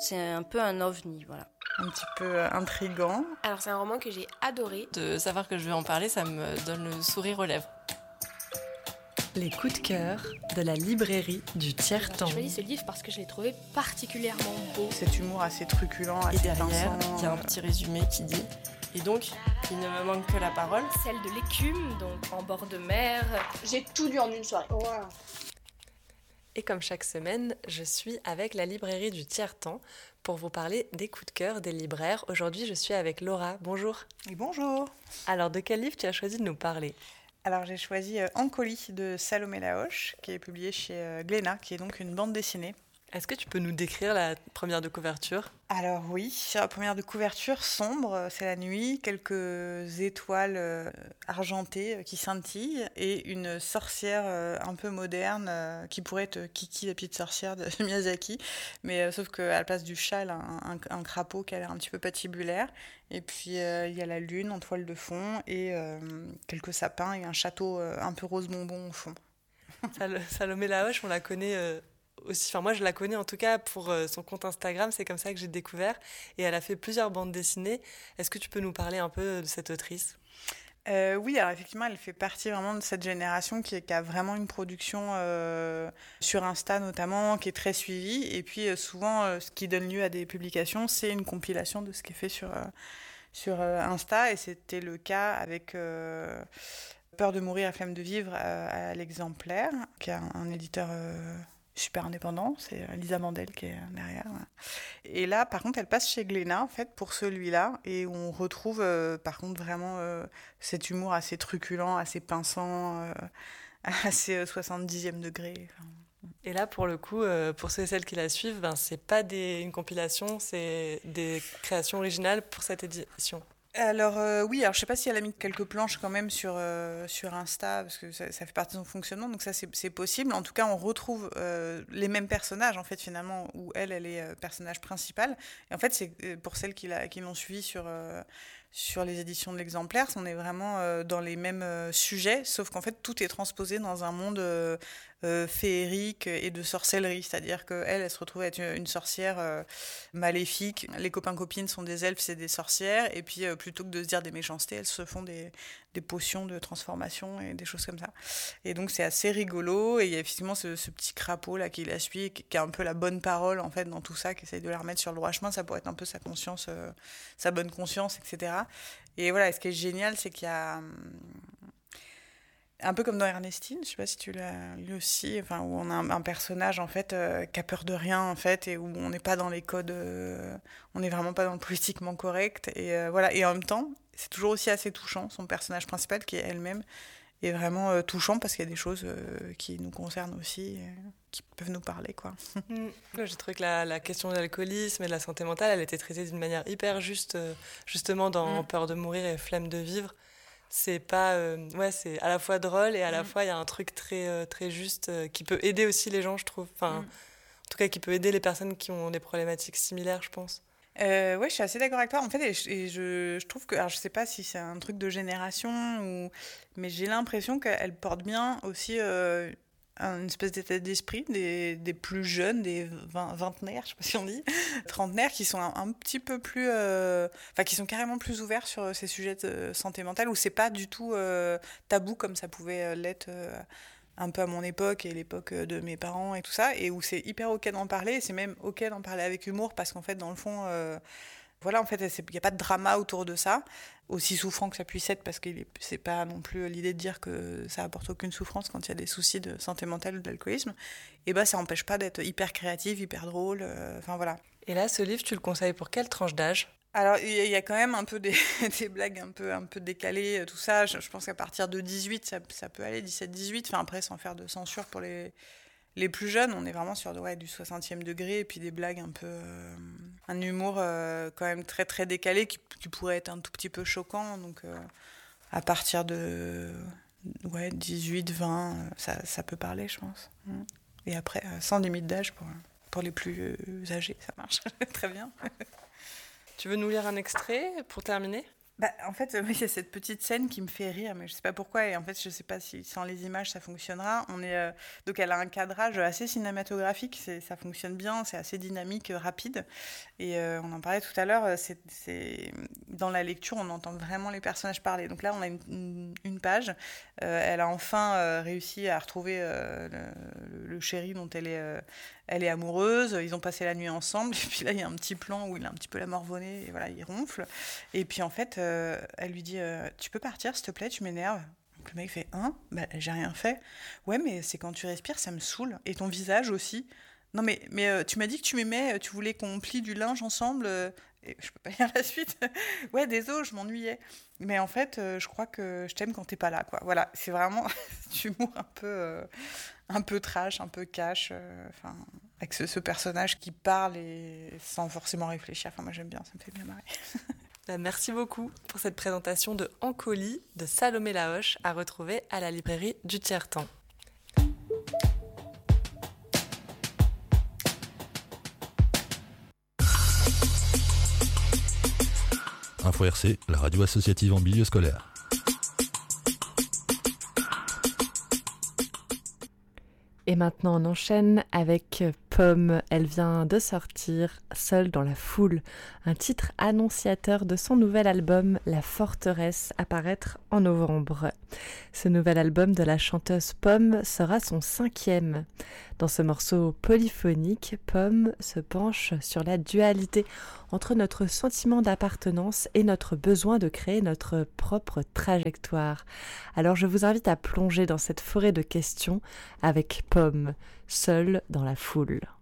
C'est un peu un ovni, voilà. Un petit peu intriguant. Alors c'est un roman que j'ai adoré. De savoir que je vais en parler, ça me donne le sourire aux lèvres. Les coups de cœur de la librairie du Tiers-Temps. J'ai choisi ce livre parce que je l'ai trouvé particulièrement beau. Cet humour assez truculent, Et assez derrière, pinçant. il y a un petit résumé qui dit « Et donc, il ne me manque que la parole. Celle de l'écume, donc en bord de mer. J'ai tout lu en une soirée. Wow. » Et comme chaque semaine, je suis avec la librairie du Tiers-Temps pour vous parler des coups de cœur des libraires. Aujourd'hui, je suis avec Laura. Bonjour. Et bonjour. Alors, de quel livre tu as choisi de nous parler ? Alors j'ai choisi Ancolie de Salomé Lahoche, qui est publié chez Glénat, qui est donc une bande dessinée. Est-ce que tu peux nous décrire la première de couverture ? Alors oui, sur la première de couverture, sombre, c'est la nuit, quelques étoiles argentées qui scintillent et une sorcière un peu moderne qui pourrait être Kiki, la petite sorcière de Miyazaki, mais sauf qu'à la place du chat, elle a un crapaud qui a l'air un petit peu patibulaire. Et puis il y a la lune en toile de fond et quelques sapins et un château un peu rose bonbon au fond. Salomé Lahoche, on la connaît aussi. Enfin, moi, je la connais en tout cas pour son compte Instagram. C'est comme ça que j'ai découvert. Et elle a fait plusieurs bandes dessinées. Est-ce que tu peux nous parler un peu de cette autrice ? Oui, alors effectivement, elle fait partie vraiment de cette génération qui a vraiment une production sur Insta notamment, qui est très suivie. Et puis souvent, ce qui donne lieu à des publications, c'est une compilation de ce qui est fait sur Insta. Et c'était le cas avec Peur de mourir, flemme de vivre à l'Exemplaire, qui est un éditeur super indépendant, c'est Lisa Mandel qui est derrière. Ouais. Et là, par contre, elle passe chez Glénat, en fait, pour celui-là, et on retrouve, par contre, vraiment cet humour assez truculent, assez pinçant, assez 70e degré. Enfin. Et là, pour le coup, pour ceux et celles qui la suivent, ben, c'est pas une compilation, c'est des créations originales pour cette édition. Alors oui, alors je sais pas si elle a mis quelques planches quand même sur Insta parce que ça fait partie de son fonctionnement, donc ça c'est possible. En tout cas, on retrouve les mêmes personnages en fait finalement où elle est personnage principal. Et en fait, c'est pour celles qui l'ont suivi sur les éditions de l'Exemplaire, on est vraiment dans les mêmes sujets, sauf qu'en fait tout est transposé dans un monde féerique et de sorcellerie, c'est-à-dire qu'elle se retrouve être une sorcière maléfique, les copains-copines sont des elfes, c'est des sorcières, et puis plutôt que de se dire des méchancetés, elles se font des potions de transformation et des choses comme ça. Et donc c'est assez rigolo, et il y a effectivement ce petit crapaud là qui la suit, qui a un peu la bonne parole en fait dans tout ça, qui essaye de la remettre sur le droit chemin, ça pourrait être un peu sa conscience, sa bonne conscience, etc. Et voilà, et ce qui est génial, c'est qu'il y a un peu comme dans Ernestine, je sais pas si tu l'as lu aussi, enfin où on a un personnage en fait qui a peur de rien en fait et où on n'est pas dans les codes, on n'est vraiment pas dans le politiquement correct et voilà, et en même temps c'est toujours aussi assez touchant, son personnage principal qui est elle-même est vraiment touchant parce qu'il y a des choses qui nous concernent aussi, qui peuvent nous parler quoi. J'ai trouvé que la question de l'alcoolisme et de la santé mentale, elle était traitée d'une manière hyper juste, justement dans Peur de mourir et flemme de vivre. C'est pas c'est à la fois drôle et à la fois il y a un truc très très juste qui peut aider aussi les gens, je trouve, enfin en tout cas qui peut aider les personnes qui ont des problématiques similaires, je pense. Ouais, je suis assez d'accord avec toi en fait, et je trouve que, alors je sais pas si c'est un truc de génération mais j'ai l'impression qu'elle porte bien aussi une espèce d'état d'esprit des plus jeunes, des vingtenaires, je sais pas si on dit, trentenaires, qui sont un petit peu plus, enfin qui sont carrément plus ouverts sur ces sujets de santé mentale, où c'est pas du tout tabou comme ça pouvait l'être un peu à mon époque et l'époque de mes parents et tout ça, et où c'est hyper ok d'en parler, et c'est même ok d'en parler avec humour, parce qu'en fait dans le fond voilà, en fait, il n'y a pas de drama autour de ça, aussi souffrant que ça puisse être, parce que c'est pas non plus l'idée de dire que ça apporte aucune souffrance quand il y a des soucis de santé mentale ou d'alcoolisme. Et ben, ça n'empêche pas d'être hyper créatif, hyper drôle, enfin voilà. Et là, ce livre, tu le conseilles pour quelle tranche d'âge ? Alors, il y a quand même un peu des blagues un peu décalées, tout ça. Je pense qu'à partir de 18, ça peut aller, 17-18, enfin après, sans faire de censure pour les plus jeunes, on est vraiment sur du 60e degré, et puis des blagues un peu... un humour quand même très très décalé qui pourrait être un tout petit peu choquant. Donc à partir de 18-20, ça peut parler, je pense. Et après, sans limite d'âge pour les plus âgés, ça marche très bien. Tu veux nous lire un extrait pour terminer ? En fait, oui, il y a cette petite scène qui me fait rire, mais je sais pas pourquoi. Et en fait, je sais pas si sans les images ça fonctionnera. Donc, elle a un cadrage assez cinématographique, ça fonctionne bien, c'est assez dynamique, rapide. Et on en parlait tout à l'heure. Dans la lecture, on entend vraiment les personnages parler. Donc là, on a une page. Elle a enfin réussi à retrouver le chéri dont elle est amoureuse. Ils ont passé la nuit ensemble. Et puis là, il y a un petit plan où il a un petit peu la morvonnée. Et voilà, il ronfle. Et puis en fait, elle lui dit tu peux partir, s'il te plaît, tu m'énerves. Donc le mec fait j'ai rien fait. Ouais, mais c'est quand tu respires, ça me saoule. Et ton visage aussi. Non, mais tu m'as dit que tu m'aimais, tu voulais qu'on plie du linge ensemble. Et je peux pas lire la suite. Ouais, désolé, je m'ennuyais. Mais en fait, je crois que je t'aime quand t'es pas là, quoi. Voilà, c'est vraiment du humour un peu trash, un peu cash. Avec ce personnage qui parle et sans forcément réfléchir. Enfin, moi, j'aime bien, ça me fait bien marrer. Merci beaucoup pour cette présentation de En colis de Salomé Lahoche à retrouver à la librairie du Tiers-Temps. Info RC, la radio associative en milieu scolaire. Et maintenant, on enchaîne avec Pomme. Elle vient de sortir Seule dans la foule, un titre annonciateur de son nouvel album La Forteresse, à paraître en novembre. Ce nouvel album de la chanteuse Pomme sera son 5e. Dans ce morceau polyphonique, Pomme se penche sur la dualité entre notre sentiment d'appartenance et notre besoin de créer notre propre trajectoire. Alors je vous invite à plonger dans cette forêt de questions avec Pomme, seule dans la foule.